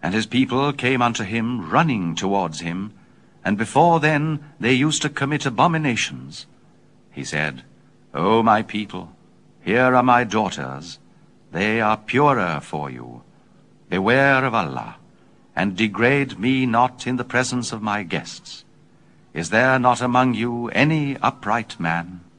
And his people came unto him, running towards him, and before then they used to commit abominations. He said, O my people, here are my daughters, they are purer for you. Beware of Allah, and degrade me not in the presence of my guests. Is there not among you any upright man?